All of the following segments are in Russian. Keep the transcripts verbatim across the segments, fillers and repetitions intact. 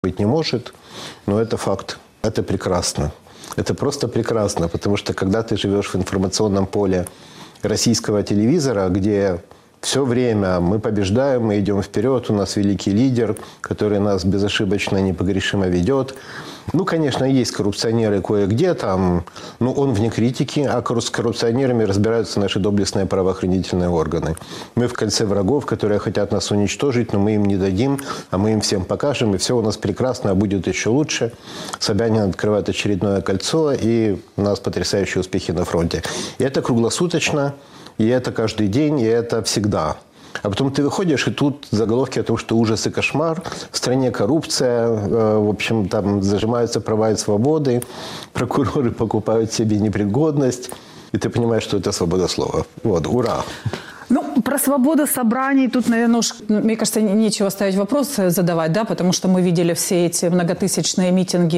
быть не может, но это факт. Это прекрасно. Это просто прекрасно, потому что когда ты живешь в информационном поле российского телевизора, где все время мы побеждаем, мы идем вперед, у нас великий лидер, который нас безошибочно, непогрешимо ведет. Ну, конечно, есть коррупционеры кое-где там, но он вне критики, а с коррупционерами разбираются наши доблестные правоохранительные органы. Мы в кольце врагов, которые хотят нас уничтожить, но мы им не дадим, а мы им всем покажем, и все у нас прекрасно, а будет еще лучше. Собянин открывает очередное кольцо, и у нас потрясающие успехи на фронте. И это круглосуточно, и это каждый день, и это всегда. А потом ты выходишь, и тут заголовки о том, что ужас и кошмар, в стране коррупция, в общем, там зажимаются права и свободы, прокуроры покупают себе непригодность, и ты понимаешь, что это свобода слова. Вот, ура! Ну, про свободу собраний тут, наверное, уж, мне кажется, нечего ставить вопрос задавать, да, потому что мы видели все эти многотысячные митинги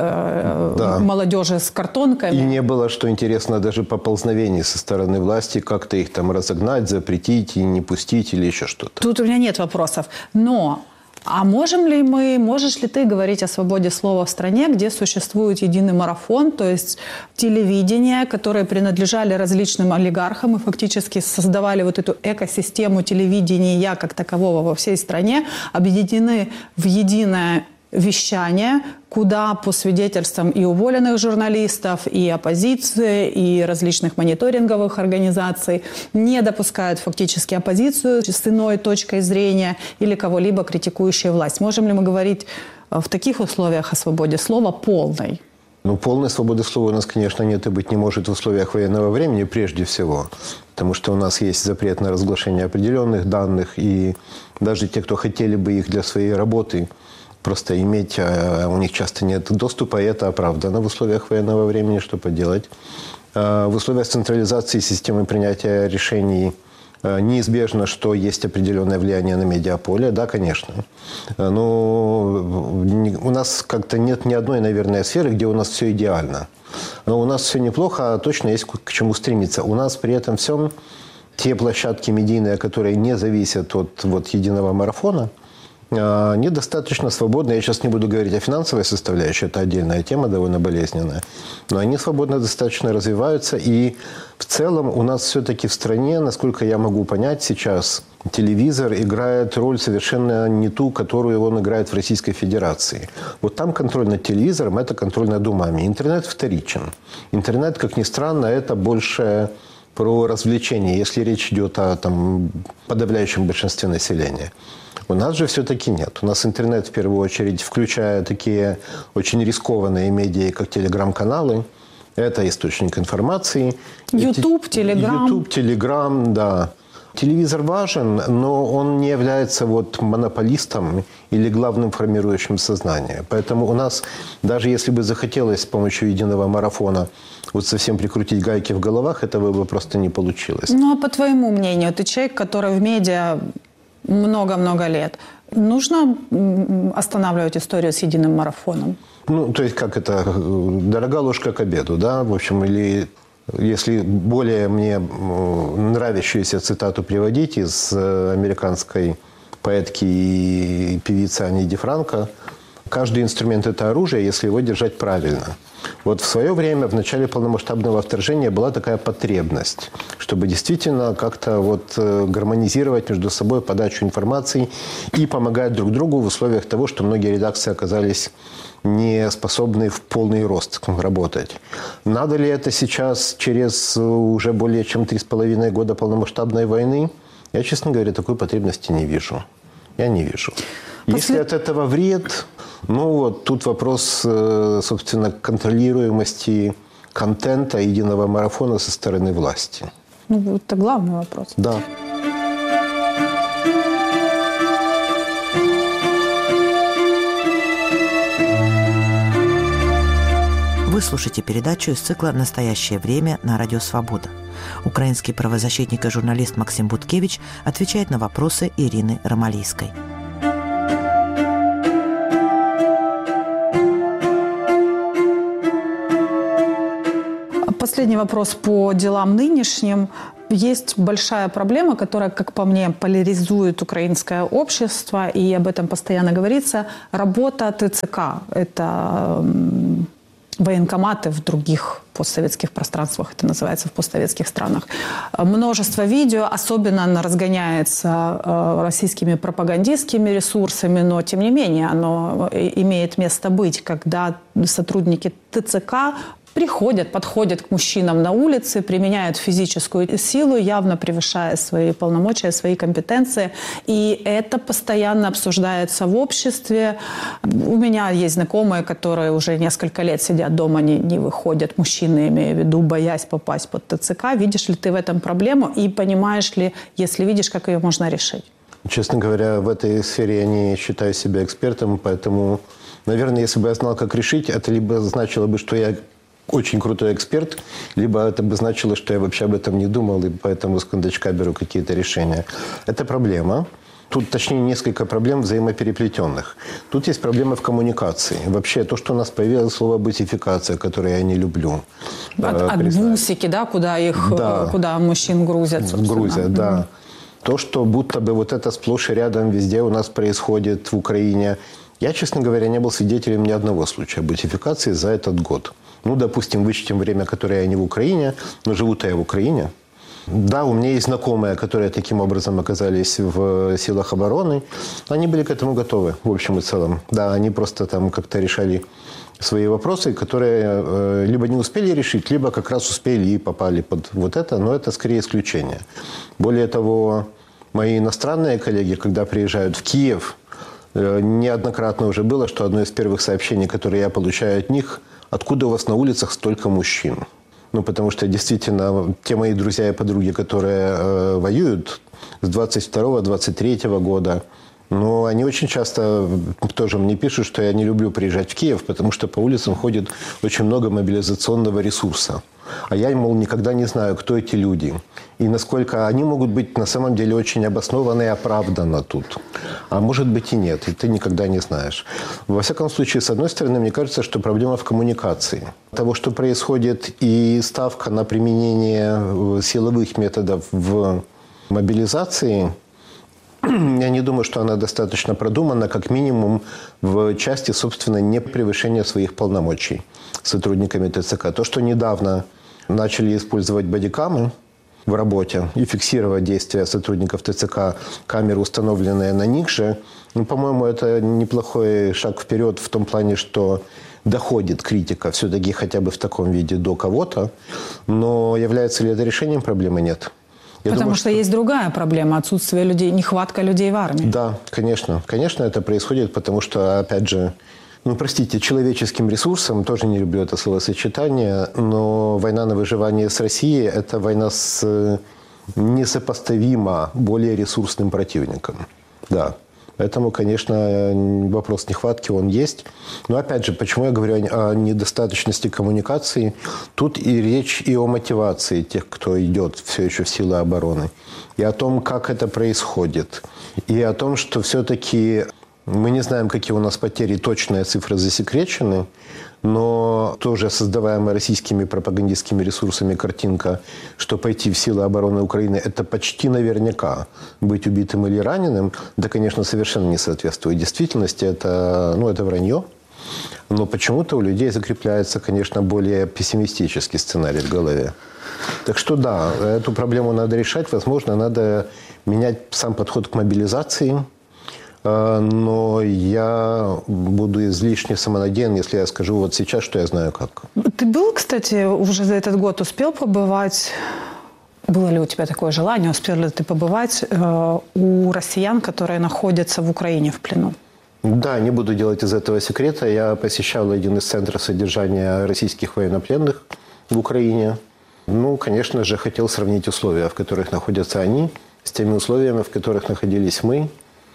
э, да. молодежи с картонками. И не было, что интересно, даже поползновений со стороны власти, как-то их там разогнать, запретить и не пустить или еще что-то. Тут у меня нет вопросов, но... А можем ли мы, можешь ли ты говорить о свободе слова в стране, где существует единый марафон, то есть телевидение, которые принадлежали различным олигархам и фактически создавали вот эту экосистему телевидения как такового во всей стране, объединены в единое вещание, куда по свидетельствам и уволенных журналистов, и оппозиции, и различных мониторинговых организаций не допускают фактически оппозицию с иной точкой зрения или кого-либо критикующую власть. Можем ли мы говорить в таких условиях о свободе слова полной? Ну, полной свободы слова у нас, конечно, нет и быть не может в условиях военного времени прежде всего. Потому что у нас есть запрет на разглашение определенных данных, и даже те, кто хотели бы их для своей работы просто иметь, а у них часто нет доступа, и это оправдано в условиях военного времени, что поделать. В условиях централизации системы принятия решений неизбежно, что есть определенное влияние на медиаполе, да, конечно. Но у нас как-то нет ни одной, наверное, сферы, где у нас все идеально. Но у нас все неплохо, а точно есть к чему стремиться. У нас при этом всем те площадки медийные, которые не зависят от вот, единого марафона, недостаточно свободны. Я сейчас не буду говорить о финансовой составляющей, это отдельная тема, довольно болезненная. Но они свободно достаточно развиваются. И в целом у нас все-таки в стране, насколько я могу понять сейчас, телевизор играет роль совершенно не ту, которую он играет в Российской Федерации. Вот там контроль над телевизором – это контроль над умами. Интернет вторичен. Интернет, как ни странно, это больше про развлечение, если речь идет о там, подавляющем большинстве населения. У нас же все-таки нет. У нас интернет, в первую очередь, включая такие очень рискованные медиа, как телеграм-каналы. Это источник информации. Ютуб, Телеграм. Ютуб, Телеграм, да. Телевизор важен, но он не является вот монополистом или главным формирующим сознание. Поэтому у нас, даже если бы захотелось с помощью единого марафона вот совсем прикрутить гайки в головах, этого бы просто не получилось. Ну, а по твоему мнению, ты человек, который в медиа много-много лет. Нужно останавливать историю с единым марафоном? Ну, то есть, как это, дорога ложка к обеду, да, в общем, или если более мне нравящуюся цитату приводить из американской поэтки и певицы Ани Ди Франко, каждый инструмент – это оружие, если его держать правильно. Вот в свое время, в начале полномасштабного вторжения, была такая потребность, чтобы действительно как-то вот гармонизировать между собой подачу информации и помогать друг другу в условиях того, что многие редакции оказались не способны в полный рост работать. Надо ли это сейчас, через уже более чем три с половиной года полномасштабной войны? Я, честно говоря, такой потребности не вижу. Я не вижу. После... Если от этого вред, ну вот тут вопрос, собственно, контролируемости контента единого марафона со стороны власти. Ну, это главный вопрос. Да. Вы слушаете передачу из цикла «Настоящее время» на Радио Свобода. Украинский правозащитник и журналист Максим Буткевич отвечает на вопросы Ирины Ромалийской. Последний вопрос по делам нынешним. Есть большая проблема, которая, как по мне, поляризует украинское общество, и об этом постоянно говорится. Работа ТЦК – это военкоматы в других постсоветских пространствах, это называется в постсоветских странах. Множество видео, особенно оно разгоняется российскими пропагандистскими ресурсами, но тем не менее оно имеет место быть, когда сотрудники ТЦК приходят, подходят к мужчинам на улице, применяют физическую силу, явно превышая свои полномочия, свои компетенции. И это постоянно обсуждается в обществе. У меня есть знакомые, которые уже несколько лет сидят дома, не, не выходят, мужчины, имею в виду, боясь попасть под ТЦК. Видишь ли ты в этом проблему и понимаешь ли, если видишь, как ее можно решить? Честно говоря, в этой сфере я не считаю себя экспертом, поэтому, наверное, если бы я знал, как решить, это либо значило бы, что я очень крутой эксперт, либо это бы значило, что я вообще об этом не думал, и поэтому с кондачка беру какие-то решения. Это проблема. Тут, точнее, несколько проблем взаимопереплетенных. Тут есть проблема в коммуникации. Вообще, то, что у нас появилось слово «бусификация», которое я не люблю. От, э, от бусики, да, куда их, да. куда мужчин грузят, собственно. Грузят, да. Mm-hmm. То, что будто бы вот это сплошь и рядом везде у нас происходит в Украине. Я, честно говоря, не был свидетелем ни одного случая бусификации за этот год. Ну, допустим, вычтем время, которое я не в Украине, но живу-то я в Украине. Да, у меня есть знакомые, которые таким образом оказались в силах обороны. Они были к этому готовы, в общем и целом. Да, они просто там как-то решали свои вопросы, которые э, либо не успели решить, либо как раз успели и попали под вот это. Но это скорее исключение. Более того, мои иностранные коллеги, когда приезжают в Киев, э, неоднократно уже было, что одно из первых сообщений, которые я получаю от них – откуда у вас на улицах столько мужчин? Ну, потому что действительно те мои друзья и подруги, которые э, воюют с двадцать второго — двадцать третьего года, но они очень часто тоже мне пишут, что я не люблю приезжать в Киев, потому что по улицам ходит очень много мобилизационного ресурса. А я, мол, никогда не знаю, кто эти люди. И насколько они могут быть на самом деле очень обоснованы и оправданы тут. А может быть и нет, и ты никогда не знаешь. Во всяком случае, с одной стороны, мне кажется, что проблема в коммуникации. Того, что происходит, и ставка на применение силовых методов в мобилизации, я не думаю, что она достаточно продумана, как минимум в части, собственно, непревышения своих полномочий сотрудниками ТЦК. То, что недавно начали использовать бодикамы в работе и фиксировать действия сотрудников ТЦК, камеры, установленные на них же, ну, по-моему, это неплохой шаг вперед в том плане, что доходит критика все-таки хотя бы в таком виде до кого-то. Но является ли это решением проблемы? Нет. Я Потому думаю, что, что есть другая проблема – отсутствие людей, нехватка людей в армии. Да, конечно. Конечно, это происходит, потому что, опять же, ну, простите, человеческим ресурсом, тоже не люблю это словосочетание, но война на выживание с Россией – это война с несопоставимо более ресурсным противником. Да. Поэтому, конечно, вопрос нехватки, он есть. Но, опять же, почему я говорю о недостаточности коммуникации? Тут и речь и о мотивации тех, кто идет все еще в силы обороны. И о том, как это происходит. И о том, что все-таки мы не знаем, какие у нас потери, точные цифры засекречены. Но тоже создаваемая российскими пропагандистскими ресурсами картинка, что пойти в силы обороны Украины – это почти наверняка быть убитым или раненым, да, конечно, совершенно не соответствует действительности. Это, ну, это вранье. Но почему-то у людей закрепляется, конечно, более пессимистический сценарий в голове. Так что да, эту проблему надо решать. Возможно, надо менять сам подход к мобилизации. Но я буду излишне самонадеян, если я скажу вот сейчас, что я знаю как. Ты был, кстати, уже за этот год успел побывать? Было ли у тебя такое желание? Успел ли ты побывать э, у россиян, которые находятся в Украине в плену? Да, не буду делать из этого секрета. Я посещал один из центров содержания российских военнопленных в Украине. Ну, конечно же, хотел сравнить условия, в которых находятся они, с теми условиями, в которых находились мы.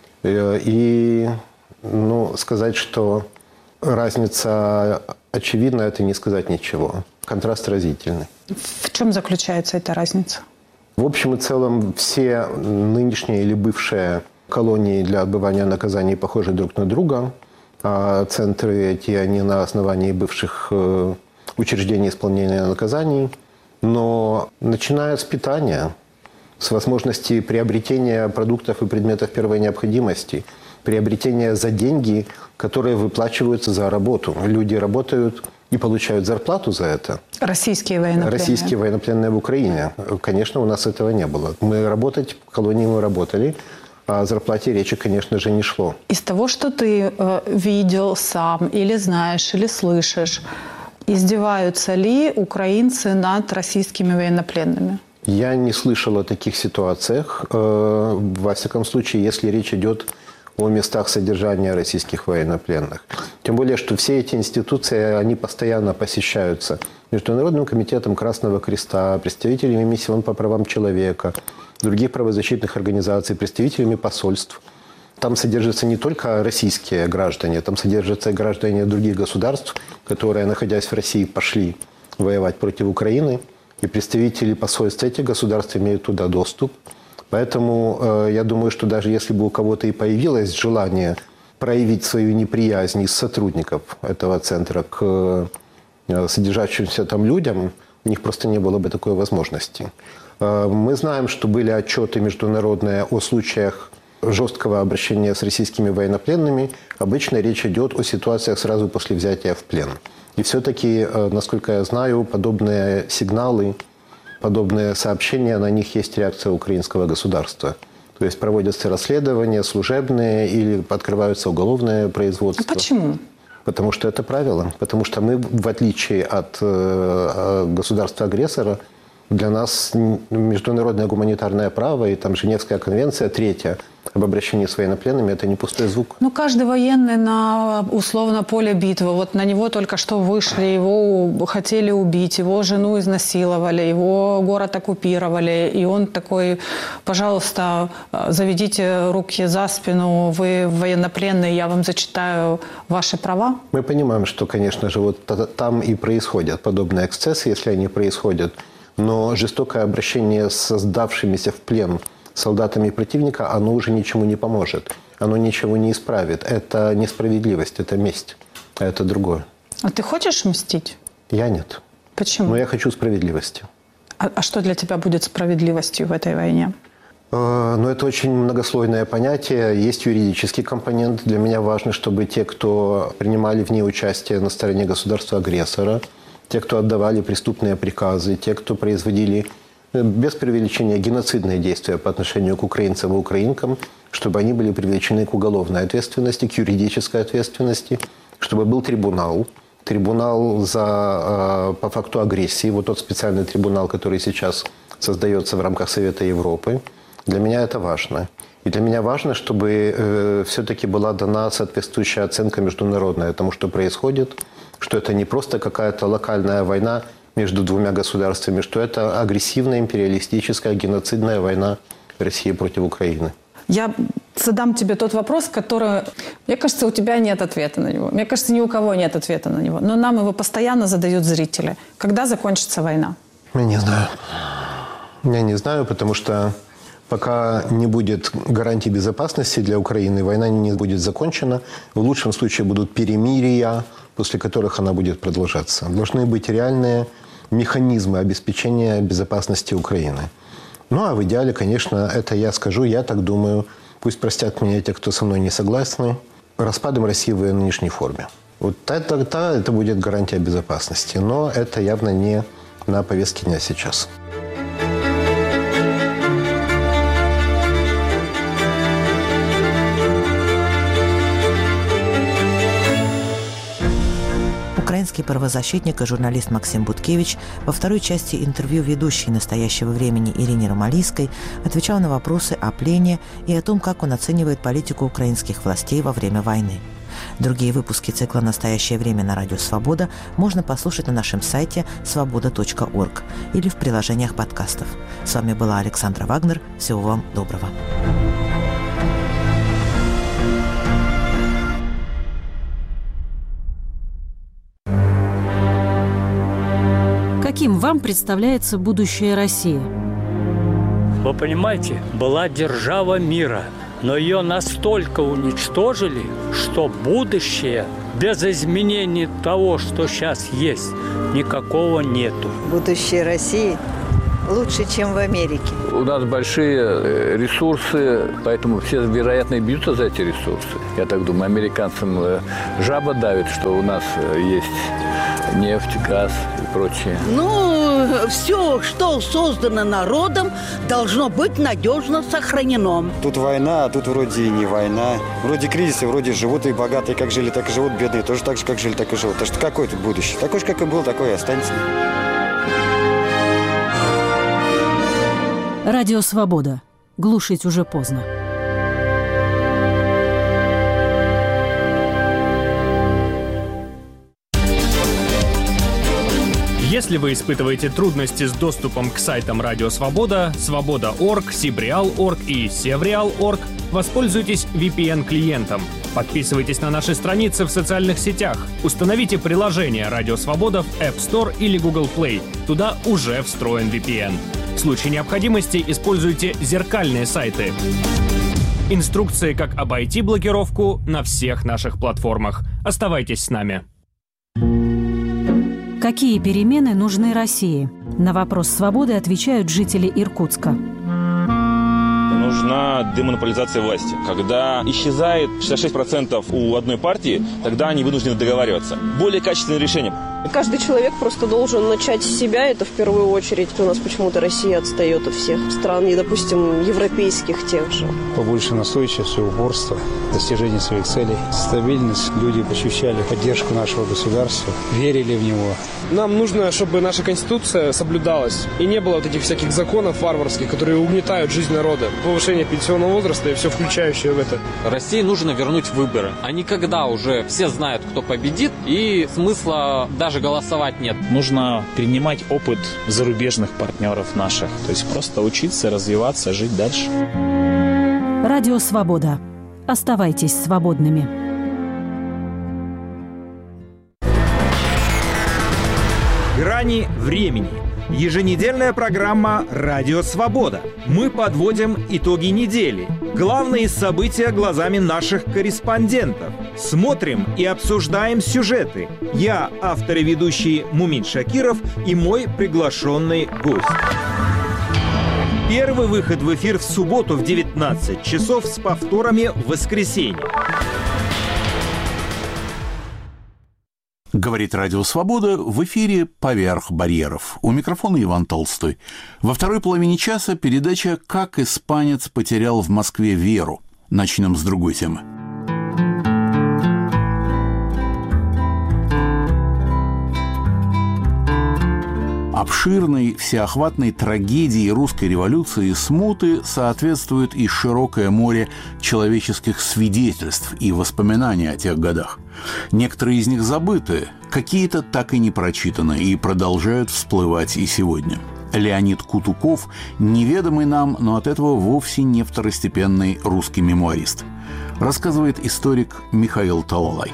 И, ну, сказать, что разница очевидна, это не сказать ничего. Контраст разительный. В чем заключается эта разница? В общем и целом, все нынешние или бывшие колонии для отбывания наказаний похожи друг на друга. А центры эти, они на основании бывших учреждений исполнения наказаний. Но начиная с питания, с возможности приобретения продуктов и предметов первой необходимости, приобретения за деньги, которые выплачиваются за работу. Люди работают и получают зарплату за это. Российские военнопленные. Российские военнопленные в Украине. Конечно, у нас этого не было. Мы работать, в колонии мы работали, а о зарплате речи, конечно же, не шло. Из того, что ты э, видел сам, или знаешь, или слышишь, издеваются ли украинцы над российскими военнопленными? Я не слышал о таких ситуациях. Э, во всяком случае, если речь идет о местах содержания российских военнопленных. Тем более, что все эти институции, они постоянно посещаются Международным комитетом Красного Креста, представителями миссии ООН по правам человека, других правозащитных организаций, представителями посольств. Там содержатся не только российские граждане, там содержатся и граждане других государств, которые, находясь в России, пошли воевать против Украины. И представители посольств этих государств имеют туда доступ. Поэтому э, я думаю, что даже если бы у кого-то и появилось желание проявить свою неприязнь из сотрудников этого центра к э, содержащимся там людям, у них просто не было бы такой возможности. Э, мы знаем, что были отчеты международные о случаях жесткого обращения с российскими военнопленными. Обычно речь идет о ситуациях сразу после взятия в плен. И все-таки, э, насколько я знаю, подобные сигналы, подобные сообщения, на них есть реакция украинского государства. То есть проводятся расследования служебные или открываются уголовные производства. А почему? Потому что это правило. Потому что мы, в отличие от э, государства-агрессора, для нас международное гуманитарное право и там Женевская конвенция, третья, об обращении с военнопленными, это не пустой звук. Ну, каждый военный на, условно, поле битвы. Вот на него только что вышли, его хотели убить, его жену изнасиловали, его город оккупировали. И он такой: пожалуйста, заведите руки за спину, вы военнопленные, я вам зачитаю ваши права. Мы понимаем, что, конечно же, вот там и происходят подобные эксцессы, если они происходят. Но жестокое обращение с сдавшимися в плен солдатами противника, оно уже ничему не поможет. Оно ничего не исправит. Это несправедливость, это месть. А это другое. А ты хочешь мстить? Я нет. Почему? Но я хочу справедливости. А, а что для тебя будет справедливостью в этой войне? Э, ну, это очень многослойное понятие. Есть юридический компонент. Для меня важно, чтобы те, кто принимали в ней участие на стороне государства-агрессора, те, кто отдавали преступные приказы, те, кто производили, без преувеличения, геноцидные действия по отношению к украинцам и украинкам, чтобы они были привлечены к уголовной ответственности, к юридической ответственности, чтобы был трибунал, трибунал за, по факту агрессии, вот тот специальный трибунал, который сейчас создается в рамках Совета Европы. Для меня это важно. И для меня важно, чтобы э, все-таки была дана соответствующая оценка международная тому, что происходит, что это не просто какая-то локальная война между двумя государствами, что это агрессивная, империалистическая, геноцидная война России против Украины. Я задам тебе тот вопрос, который, мне кажется, у тебя нет ответа на него. Мне кажется, ни у кого нет ответа на него. Но нам его постоянно задают зрители. Когда закончится война? Я не знаю. Я не знаю, потому что пока не будет гарантий безопасности для Украины, война не будет закончена. В лучшем случае будут перемирия, после которых она будет продолжаться. Должны быть реальные механизмы обеспечения безопасности Украины. Ну, а в идеале, конечно, это я скажу, я так думаю, пусть простят меня те, кто со мной не согласны, распадом России в ее нынешней форме. Вот это, это, это будет гарантия безопасности. Но это явно не на повестке дня сейчас. Украинский правозащитник и журналист Максим Буткевич во второй части интервью ведущей «Настоящего времени» Ирине Ромалийской отвечал на вопросы о плене и о том, как он оценивает политику украинских властей во время войны. Другие выпуски цикла «Настоящее время» на Радио Свобода можно послушать на нашем сайте свобода точка орг или в приложениях подкастов. С вами была Александра Вагнер. Всего вам доброго. Каким вам представляется будущее России? Вы понимаете, была держава мира, но ее настолько уничтожили, что будущее без изменений того, что сейчас есть, никакого нету. Будущее России лучше, чем в Америке. У нас большие ресурсы, поэтому все, вероятно, и бьются за эти ресурсы. Я так думаю, американцам жаба давит, что у нас есть нефть, газ и прочее. Ну, все, что создано народом, должно быть надежно сохранено. Тут война, а тут вроде и не война. Вроде кризисы, вроде живут и богатые, как жили, так и живут, бедные тоже так же, как жили, так и живут. Так что какое тут будущее? Такое же, как и был, такое и останется. Радио «Свобода». Глушить уже поздно. Если вы испытываете трудности с доступом к сайтам Радио Свобода, Свобода точка орг, Сибреал точка орг и Севреал точка орг, воспользуйтесь ви пи эн-клиентом. Подписывайтесь на наши страницы в социальных сетях. Установите приложение Радио Свобода в App Store или Google Play. Туда уже встроен ви пи эн. В случае необходимости используйте зеркальные сайты. Инструкции, как обойти блокировку, на всех наших платформах. Оставайтесь с нами. Какие перемены нужны России? На вопрос «Свободы» отвечают жители Иркутска. Нужна демонополизация власти. Когда исчезает шестьдесят шесть процентов у одной партии, тогда они вынуждены договариваться. Более качественное решение. Каждый человек просто должен начать с себя, это в первую очередь. У нас почему-то Россия отстает от всех стран, и, допустим, европейских тех же. Побольше настойчивости, упорства, достижения своих целей, стабильность. Люди ощущали поддержку нашего государства, верили в него. Нам нужно, чтобы наша Конституция соблюдалась, и не было вот этих всяких законов варварских, которые угнетают жизнь народа. Повышение пенсионного возраста и все включающее в это. России нужно вернуть выборы. А не когда уже все знают, кто победит, и смысла даже Даже голосовать нет. Нужно перенимать опыт зарубежных партнеров наших. То есть просто учиться, развиваться, жить дальше. Радио «Свобода». Оставайтесь свободными. Грани времени. Еженедельная программа «Радио Свобода». Мы подводим итоги недели. Главные события глазами наших корреспондентов. Смотрим и обсуждаем сюжеты. Я, автор и ведущий Мумин Шакиров, и мой приглашенный гость. Первый выход в эфир в субботу в девятнадцать часов с повторами в воскресенье. Говорит Радио Свобода, в эфире «Поверх барьеров». У микрофона Иван Толстой. Во второй половине часа передача «Как испанец потерял в Москве веру». Начнем с другой темы. Обширной, всеохватной трагедии русской революции и смуты соответствует и широкое море человеческих свидетельств и воспоминаний о тех годах. Некоторые из них забыты, какие-то так и не прочитаны и продолжают всплывать и сегодня. Леонид Кутуков – неведомый нам, но от этого вовсе не второстепенный русский мемуарист. Рассказывает историк Михаил Талалай.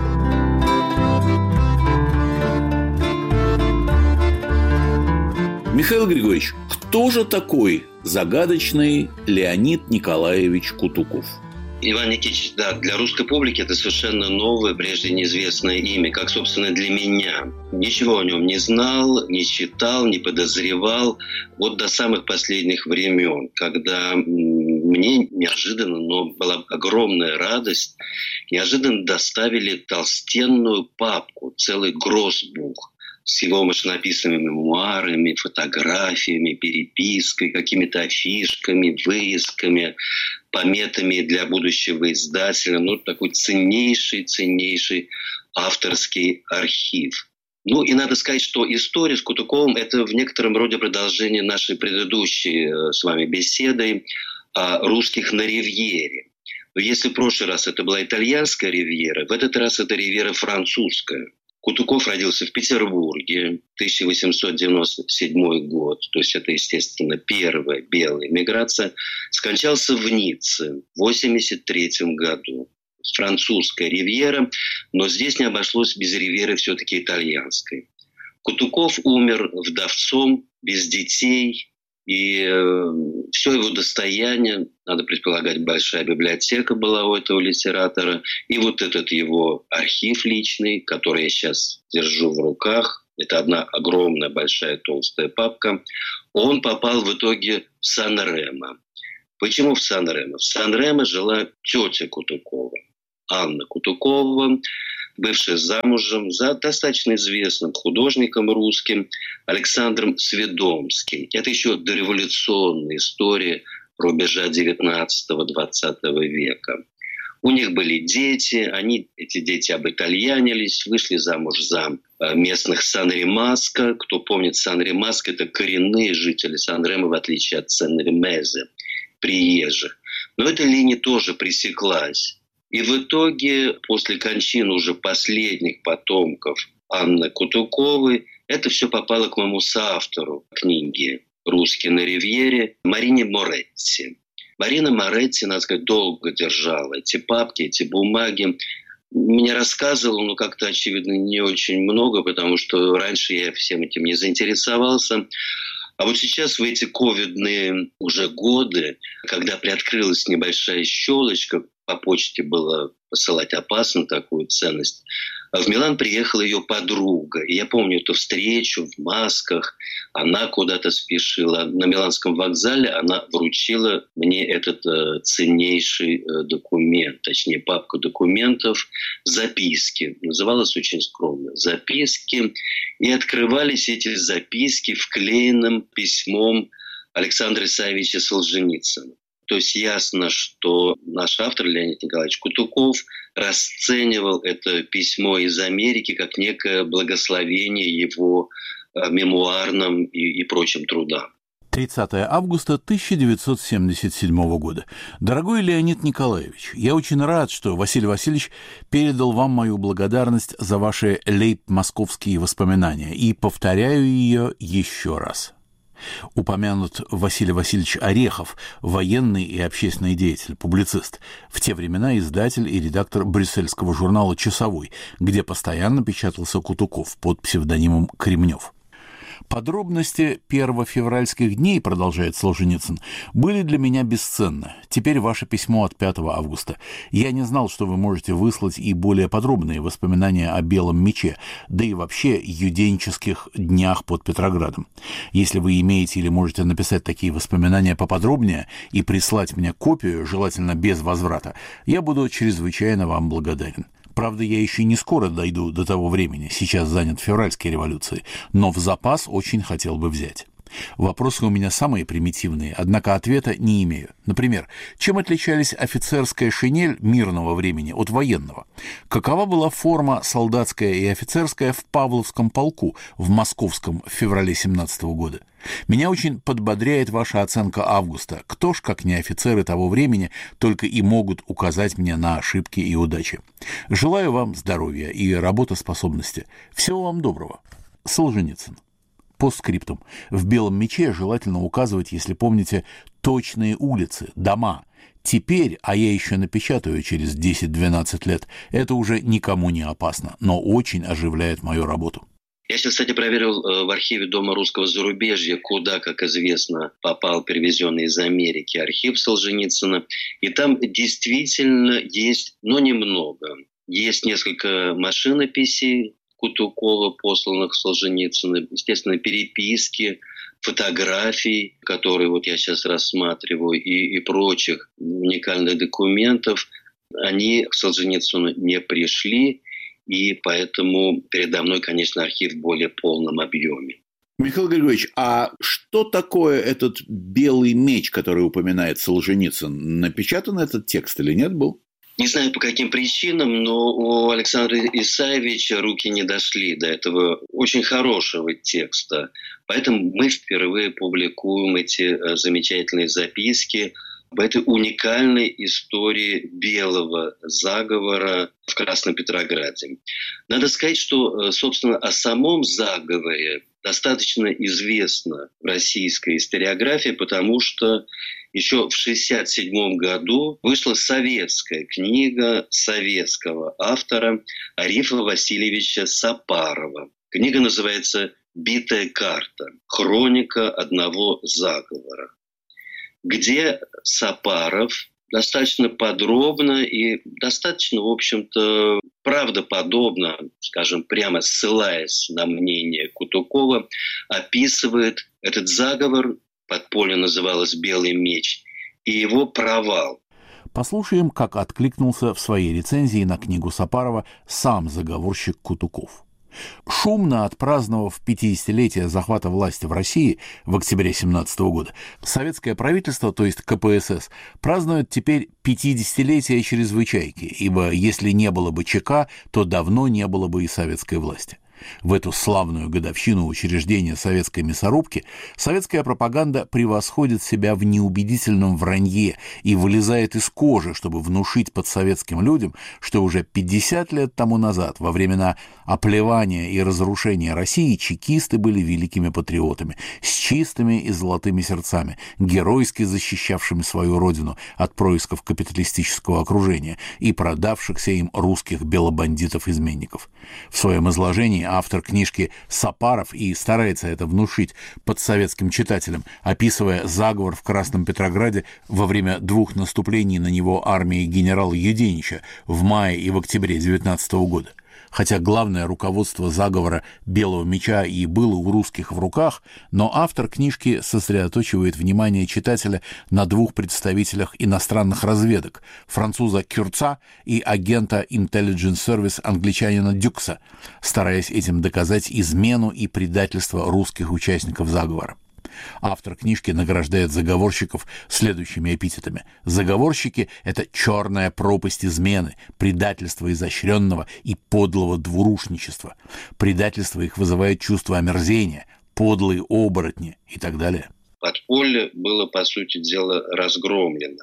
Михаил Григорьевич, кто же такой загадочный Леонид Николаевич Кутуков? Иван Никитич, да, для русской публики это совершенно новое, прежде неизвестное имя, как, собственно, для меня. Ничего о нем не знал, не читал, не подозревал. Вот до самых последних времен, когда мне неожиданно, но была огромная радость, неожиданно доставили толстенную папку, целый гроссбух с его машинописными мемуарами, фотографиями, перепиской, какими-то афишками, вырезками, пометами для будущего издателя. Ну, такой ценнейший, ценнейший авторский архив. Ну, и надо сказать, что история с Кутуковым – это в некотором роде продолжение нашей предыдущей с вами беседы о русских на Ривьере. Но если в прошлый раз это была итальянская Ривьера, в этот раз это Ривьера французская. Кутуков родился в Петербурге, тысяча восемьсот девяносто седьмой год, то есть это, естественно, первая белая миграция. Скончался в Ницце в восемьдесят третьем году. Французская Ривьера, но здесь не обошлось без Ривьеры все-таки итальянской. Кутуков умер вдовцом, без детей, И э, все его достояние, надо предполагать, большая библиотека была у этого литератора. И вот этот его архив личный, который я сейчас держу в руках, это одна огромная, большая, толстая папка, он попал в итоге в Сан-Ремо. Почему в Сан-Ремо? В Сан-Ремо жила тетя Кутукова, Анна Кутукова, бывшая замужем за достаточно известным художником русским Александром Сведомским. Это еще дореволюционная история рубежа девятнадцатого-двадцатого века. У них были дети, они, эти дети обитальянились, вышли замуж за местных Сан-Ремаско. Кто помнит, Сан-Ремаско – это коренные жители Сан-Ремо, в отличие от Сан-Ремезе, приезжих. Но эта линия тоже пресеклась. И в итоге, после кончины уже последних потомков Анны Кутуковой, это все попало к моему соавтору книги «Русские на Ривьере» Марине Моретти. Марина Моретти, надо сказать, долго держала эти папки, эти бумаги. Мне рассказывала, но как-то, очевидно, не очень много, потому что раньше я всем этим не заинтересовался. А вот сейчас, в эти ковидные уже годы, когда приоткрылась небольшая щелочка, по почте было посылать опасно такую ценность, в Милан приехала ее подруга. И я помню эту встречу в масках. Она куда-то спешила. На Миланском вокзале она вручила мне этот э, ценнейший э, документ, точнее, папку документов, записки. Называлась очень скромно «Записки». И открывались эти записки вклеенным письмом Александра Исаевича Солженицына. То есть ясно, что наш автор Леонид Николаевич Кутуков расценивал это письмо из Америки как некое благословение его мемуарным и, и прочим трудам. тридцатого августа тысяча девятьсот семьдесят седьмого года. Дорогой Леонид Николаевич, я очень рад, что Василий Васильевич передал вам мою благодарность за ваши лейб-московские воспоминания и повторяю ее еще раз. Упомянут Василий Васильевич Орехов, военный и общественный деятель, публицист, в те времена издатель и редактор брюссельского журнала «Часовой», где постоянно печатался Кутуков под псевдонимом Кремнев. Подробности первофевральских дней, продолжает Солженицын, были для меня бесценны. Теперь ваше письмо от пятого августа. Я не знал, что вы можете выслать и более подробные воспоминания о Белом мече, да и вообще юденческих днях под Петроградом. Если вы имеете или можете написать такие воспоминания поподробнее и прислать мне копию, желательно без возврата, я буду чрезвычайно вам благодарен. Правда, я еще не скоро дойду до того времени, сейчас занят февральской революцией, но в запас очень хотел бы взять. Вопросы у меня самые примитивные, однако ответа не имею. Например, чем отличались офицерская шинель мирного времени от военного? Какова была форма солдатская и офицерская в Павловском полку в Московском в феврале семнадцатого года? Меня очень подбодряет ваша оценка августа. Кто ж, как не офицеры того времени, только и могут указать мне на ошибки и удачи. Желаю вам здоровья и работоспособности. Всего вам доброго. Солженицын. Постскриптум. В «Белом мече» желательно указывать, если помните, точные улицы, дома. Теперь, а я еще напечатаю через десять-двенадцать лет, это уже никому не опасно, но очень оживляет мою работу. Я сейчас, кстати, проверил в архиве Дома русского зарубежья, куда, как известно, попал перевезенный из Америки архив Солженицына. И там действительно есть, но немного. Есть несколько машинописей Кутукова, посланных Солженицыну, естественно, переписки, фотографий, которые вот я сейчас рассматриваю, и, и прочих уникальных документов. Они к Солженицыну не пришли, и поэтому передо мной, конечно, архив в более полном объеме. Михаил Григорьевич, а что такое этот белый меч, который упоминает Солженицын? Напечатан этот текст или нет был? Не знаю, по каким причинам, но у Александра Исаевича руки не дошли до этого очень хорошего текста. Поэтому мы впервые публикуем эти замечательные записки об этой уникальной истории белого заговора в Красном Петрограде. Надо сказать, что, собственно, о самом заговоре достаточно известна российская историография, потому что еще в шестьдесят седьмом году вышла советская книга советского автора Арифа Васильевича Сапарова. Книга называется «Битая карта. Хроника одного заговора», где Сапаров достаточно подробно и достаточно, в общем-то, правдоподобно, скажем, прямо ссылаясь на мнение Кутукова, описывает этот заговор, подполье называлось «Белый меч», и его провал. Послушаем, как откликнулся в своей рецензии на книгу Сапарова сам заговорщик Кутуков. Шумно отпраздновав пятидесятилетие захвата власти в России в октябре семнадцатого года, советское правительство, то есть ка пэ эс эс, празднует теперь пятидесятилетие чрезвычайки, ибо если не было бы ЧК, то давно не было бы и советской власти. В эту славную годовщину учреждения советской мясорубки советская пропаганда превосходит себя в неубедительном вранье и вылезает из кожи, чтобы внушить подсоветским людям, что уже пятьдесят лет тому назад, во времена оплевания и разрушения России, чекисты были великими патриотами, с чистыми и золотыми сердцами, геройски защищавшими свою родину от происков капиталистического окружения и продавшихся им русских белобандитов-изменников. В своем изложении автор книжки Сапаров и старается это внушить подсоветским читателям, описывая заговор в Красном Петрограде во время двух наступлений на него армии генерала Юденича в мае и в октябре девятнадцатого года. Хотя главное руководство заговора «Белого меча» и было у русских в руках, но автор книжки сосредоточивает внимание читателя на двух представителях иностранных разведок – француза Кюрца и агента Intelligence Service англичанина Дюкса, стараясь этим доказать измену и предательство русских участников заговора. Автор книжки награждает заговорщиков следующими эпитетами. Заговорщики — это черная пропасть измены, предательства изощренного и подлого двурушничества. Предательство их вызывает чувство омерзения, подлые оборотни и так далее. Подполье было, по сути дела, разгромлено.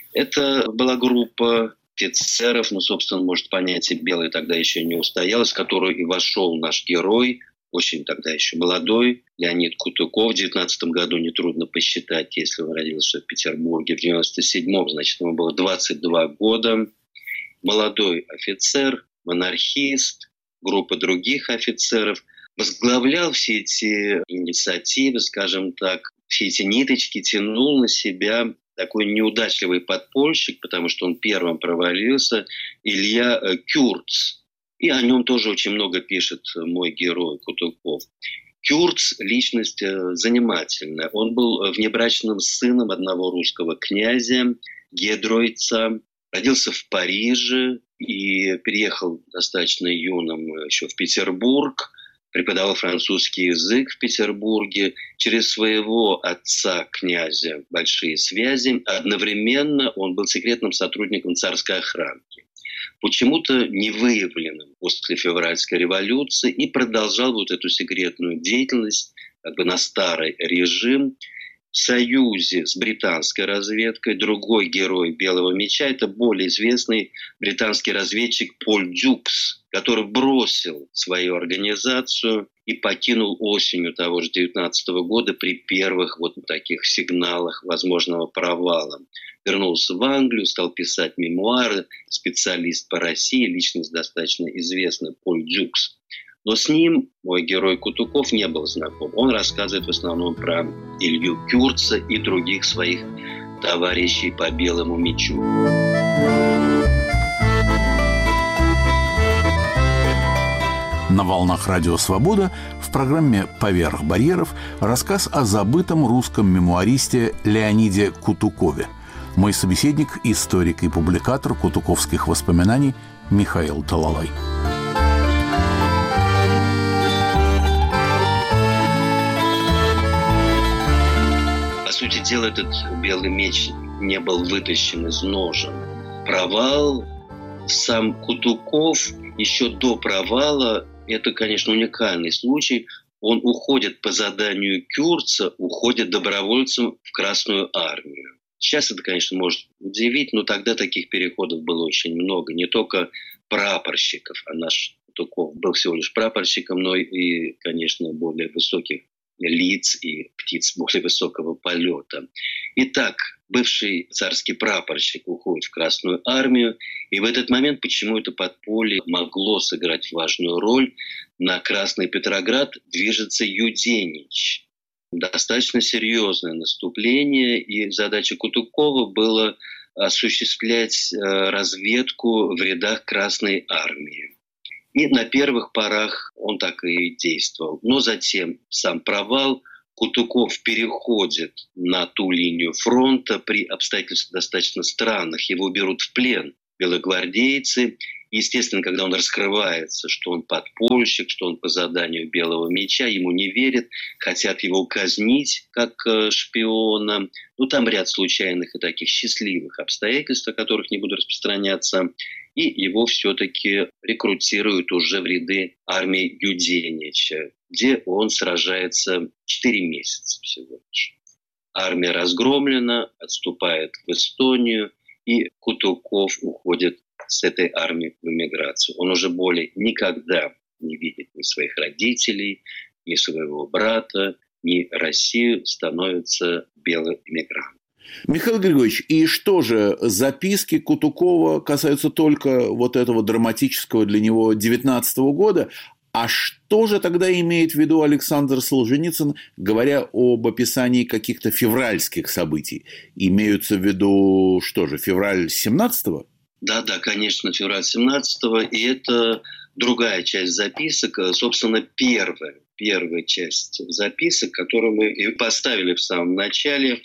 Это была группа офицеров, ну, собственно, может, понятие «белый» тогда еще не устоялось, в которую и вошел наш герой, очень тогда еще молодой, Леонид Кутуков. В девятнадцатом году нетрудно посчитать, если он родился в Петербурге. В девяносто седьмом, значит, ему было двадцать два года. Молодой офицер, монархист, группа других офицеров. Возглавлял все эти инициативы, скажем так, все эти ниточки тянул на себя такой неудачливый подпольщик, потому что он первым провалился, Илья Кюрц. И о нем тоже очень много пишет мой герой Кутуков. Кюрц – личность занимательная. Он был внебрачным сыном одного русского князя, Гедройца. Родился в Париже и переехал достаточно юным еще в Петербург. Преподавал французский язык в Петербурге. Через своего отца, князя, большие связи. Одновременно он был секретным сотрудником царской охранки, почему-то не выявленным после февральской революции, и продолжал вот эту секретную деятельность как бы на старый режим. В союзе с британской разведкой другой герой «Белого меча» – это более известный британский разведчик Поль Дюкс, который бросил свою организацию и покинул осенью того же девятнадцатого года при первых вот таких сигналах возможного провала. Вернулся в Англию, стал писать мемуары, специалист по России, личность достаточно известная, Поль Дюкс. Но с ним мой герой Кутуков не был знаком. Он рассказывает в основном про Илью Кюрца и других своих товарищей по Белому мечу. На волнах Радио Свобода в программе «Поверх барьеров» рассказ о забытом русском мемуаристе Леониде Кутукове. Мой собеседник – историк и публикатор кутуковских воспоминаний Михаил Талалай. По сути дела, этот белый меч не был вытащен из ножен. Провал, сам Кутуков еще до провала, это, конечно, уникальный случай, он уходит по заданию Кюрца, уходит добровольцем в Красную армию. Сейчас это, конечно, может удивить, но тогда таких переходов было очень много. Не только прапорщиков, а наш Кутуков был всего лишь прапорщиком, но и, конечно, более высоких лиц и птиц более высокого полета. Итак, бывший царский прапорщик уходит в Красную армию, и в этот момент почему это подполье могло сыграть важную роль. На Красный Петроград движется Юденич. Достаточно серьезное наступление, и задача Кутукова была осуществлять разведку в рядах Красной армии. И на первых порах он так и действовал. Но затем сам провал. Кутуков переходит на ту линию фронта при обстоятельствах достаточно странных. Его берут в плен белогвардейцы. Естественно, когда он раскрывается, что он подпольщик, что он по заданию Белого меча, ему не верят, хотят его казнить как шпиона. Ну, там ряд случайных и таких счастливых обстоятельств, о которых не буду распространяться. И его все-таки рекрутируют уже в ряды армии Юденича, где он сражается четыре месяца всего лишь. Армия разгромлена, отступает в Эстонию, и Кутуков уходит с этой армией в эмиграцию. Он уже более никогда не видит ни своих родителей, ни своего брата, ни Россию, становится белым эмигрантом. Михаил Григорьевич, и что же, записки Кутукова касаются только вот этого драматического для него девятнадцатого года, а что же тогда имеет в виду Александр Солженицын, говоря об описании каких-то февральских событий? Имеются в виду, что же, февраль семнадцатого? Да, да, конечно, февраль семнадцатого, и это другая часть записок, собственно, первая, первая часть записок, которую мы и поставили в самом начале.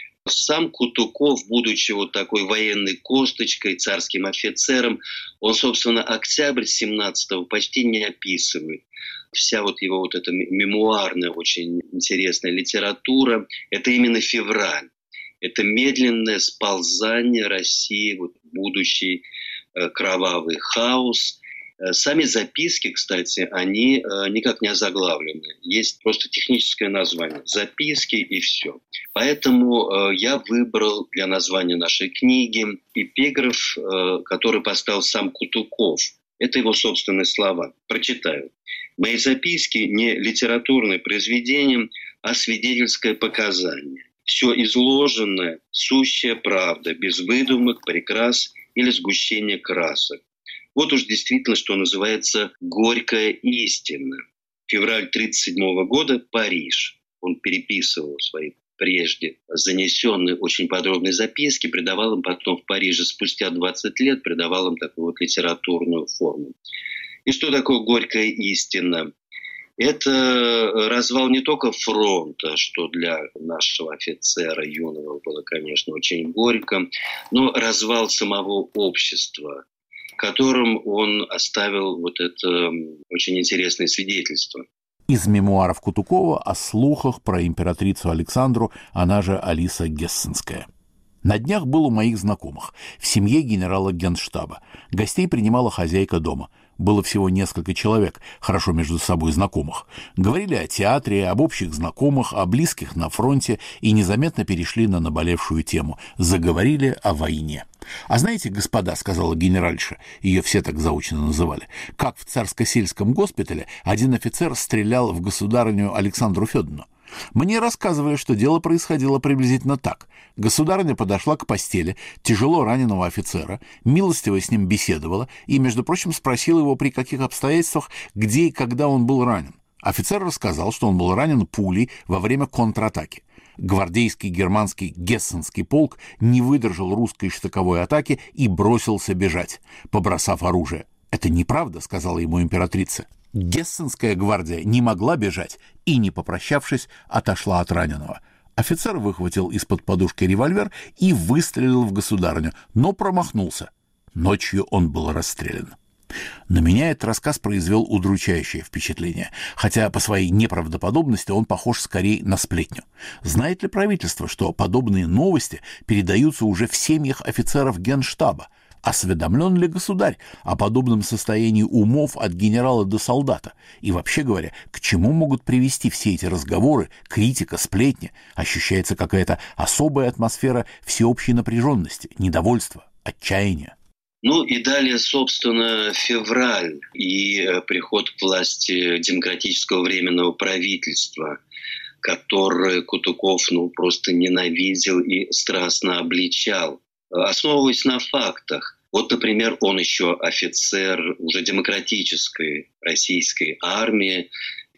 Сам Кутуков, будучи вот такой военной косточкой, царским офицером, он, собственно, октябрь семнадцатого почти не описывает. Вся вот его вот эта мемуарная, очень интересная литература, это именно февраль. Это медленное сползание России, вот, будущий э, кровавый хаос. Э, сами записки, кстати, они э, никак не озаглавлены. Есть просто техническое название. Записки и все. Поэтому э, я выбрал для названия нашей книги эпиграф, э, который поставил сам Кутуков. Это его собственные слова. Прочитаю. «Мои записки не литературное произведение, а свидетельское показание. Все изложенное – сущая правда, без выдумок, прикрас или сгущения красок. Вот уж действительно, что называется, горькая истина». Февраль тридцать седьмого года, Париж. Он переписывал свои прежде занесенные очень подробные записки, придавал им потом в Париже спустя двадцать лет, придавал им такую вот литературную форму. И что такое горькая истина? Это развал не только фронта, что для нашего офицера юного было, конечно, очень горько, но развал самого общества, которым он оставил вот это очень интересное свидетельство. Из мемуаров Кутукова о слухах про императрицу Александру, она же Алиса Гессенская. На днях был у моих знакомых в семье генерала Генштаба. Гостей принимала хозяйка дома. Было всего несколько человек, хорошо между собой знакомых. Говорили о театре, об общих знакомых, о близких на фронте и незаметно перешли на наболевшую тему. Заговорили о войне. «А знаете, господа, — сказала генеральша, ее все так заочно называли, — как в царско-сельском госпитале один офицер стрелял в государыню Александру Федоровну. Мне рассказывали, что дело происходило приблизительно так. Государыня подошла к постели тяжело раненого офицера, милостиво с ним беседовала и, между прочим, спросила его, при каких обстоятельствах, где и когда он был ранен. Офицер рассказал, что он был ранен пулей во время контратаки. Гвардейский германский Гессенский полк не выдержал русской штыковой атаки и бросился бежать, побросав оружие. «Это неправда», — сказала ему императрица. Гессенская гвардия не могла бежать и, не попрощавшись, отошла от раненого. Офицер выхватил из-под подушки револьвер и выстрелил в государыню, но промахнулся. Ночью он был расстрелян. На меня этот рассказ произвел удручающее впечатление, хотя по своей неправдоподобности он похож скорее на сплетню. Знает ли правительство, что подобные новости передаются уже в семьях офицеров Генштаба? Осведомлен ли государь о подобном состоянии умов от генерала до солдата? И вообще говоря, к чему могут привести все эти разговоры, критика, сплетни? Ощущается какая-то особая атмосфера всеобщей напряженности, недовольства, отчаяния. Ну и далее, собственно, февраль и приход к власти демократического временного правительства. которые Кутуков ну, просто ненавидел и страстно обличал, основываясь на фактах. Вот, например, он еще офицер уже демократической российской армии.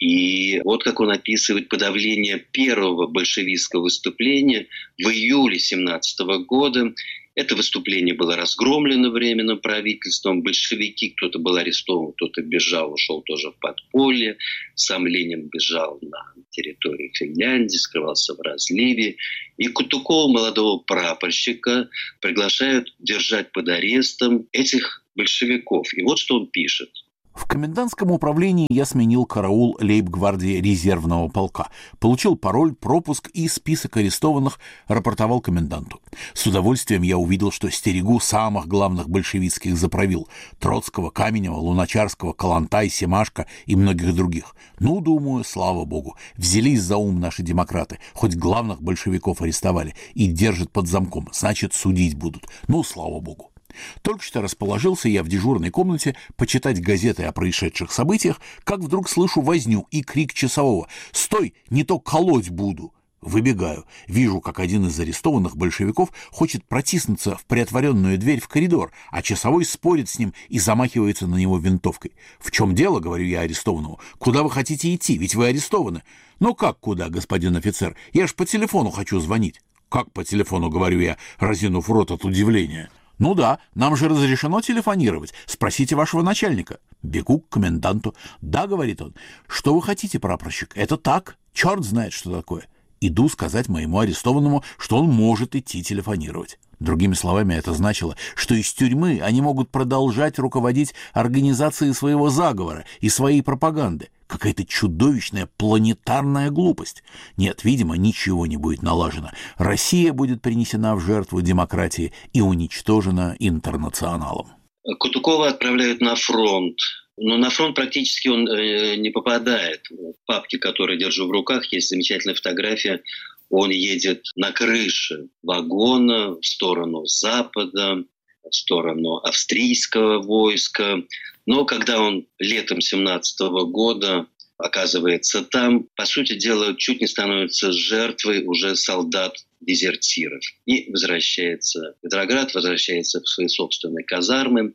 И вот как он описывает подавление первого большевистского выступления в июле семнадцатого года. Это выступление было разгромлено временным правительством. Большевики, кто-то был арестован, кто-то бежал, ушел тоже в подполье. Сам Ленин бежал на территорию Финляндии, скрывался в разливе. И Кутукова, молодого прапорщика, приглашают держать под арестом этих большевиков. И вот что он пишет. В комендантском управлении я сменил караул лейб-гвардии резервного полка, получил пароль, пропуск и список арестованных, рапортовал коменданту. С удовольствием я увидел, что стерегу самых главных большевистских заправил – Троцкого, Каменева, Луначарского, Калантай, Семашко и многих других. Ну, думаю, слава богу, взялись за ум наши демократы, хоть главных большевиков арестовали и держат под замком, значит, судить будут. Ну, слава богу. Только что расположился я в дежурной комнате почитать газеты о происшедших событиях, как вдруг слышу возню и крик часового: «Стой, не то колоть буду!» Выбегаю. Вижу, как один из арестованных большевиков хочет протиснуться в приотворенную дверь в коридор, а часовой спорит с ним и замахивается на него винтовкой. «В чем дело?» — говорю я арестованному. «Куда вы хотите идти? Ведь вы арестованы». «Ну как куда, господин офицер? Я ж по телефону хочу звонить». «Как по телефону?» — говорю я, разинув рот от удивления. «Ну да, нам же разрешено телефонировать. Спросите вашего начальника». Бегу к коменданту. «Да», — говорит он. «Что вы хотите, прапорщик? Это так. Черт знает, что такое». Иду сказать моему арестованному, что он может идти телефонировать. Другими словами, это значило, что из тюрьмы они могут продолжать руководить организацией своего заговора и своей пропаганды. Какая-то чудовищная планетарная глупость. Нет, видимо, ничего не будет налажено. Россия будет принесена в жертву демократии и уничтожена интернационалом. Кутукова отправляют на фронт. Но на фронт практически он э, не попадает. В папке, которую держу в руках, есть замечательная фотография. Он едет на крыше вагона в сторону Запада, в сторону австрийского войска. Но когда он летом семнадцатого года оказывается там, по сути дела, чуть не становится жертвой уже солдат-дезертиров. И возвращается в Петроград, возвращается в свои собственные казармы.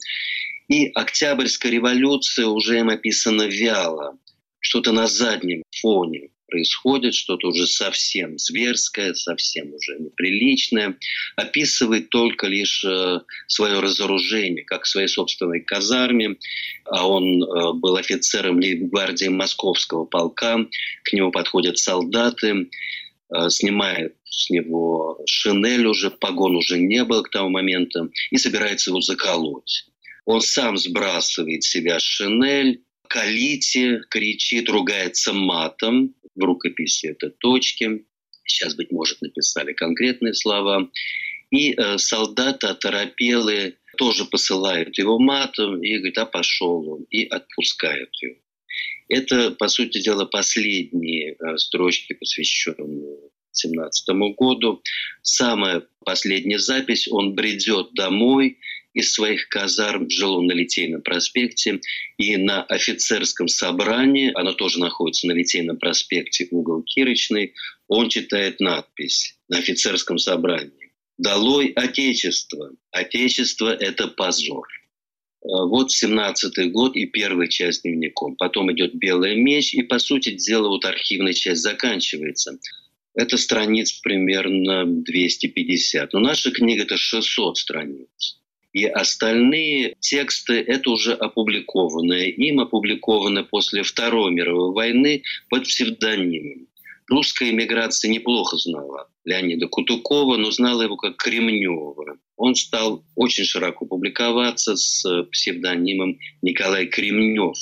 И Октябрьская революция уже им описана вяло. Что-то на заднем фоне происходит, что-то уже совсем зверское, совсем уже неприличное. Описывает только лишь э, свое разоружение, как в своей собственной казарме. А он э, был офицером лейб-гвардии Московского полка. К нему подходят солдаты, э, снимают с него шинель уже, погон уже не было к тому моменту, и собирается его заколоть. Он сам сбрасывает с себя шинель, «Калите», кричит, ругается матом. В рукописи это точки. Сейчас, быть может, написали конкретные слова. И э, солдаты оторопелые тоже посылают его матом и говорят: а пошел он, и отпускают его. Это, по сути дела, последние э, строчки, посвященные семнадцатому году. Самая последняя запись: он бредет домой из своих казарм, жил он на Литейном проспекте, и на офицерском собрании, оно тоже находится на Литейном проспекте, угол Кирочный, он читает надпись на офицерском собрании: «Долой Отечество! Отечество – это позор». Вот семнадцатый год и первая часть дневником. Потом идет «Белый меч», и, по сути дела, вот архивная часть заканчивается. Это страниц примерно двести пятьдесят. Но наша книга – это шестьсот страниц. И остальные тексты – это уже опубликованные. Им опубликованы после Второй мировой войны под псевдонимом. Русская эмиграция неплохо знала Леонида Кутукова, но знала его как Кремнева. Он стал очень широко публиковаться с псевдонимом Николай Кремнев.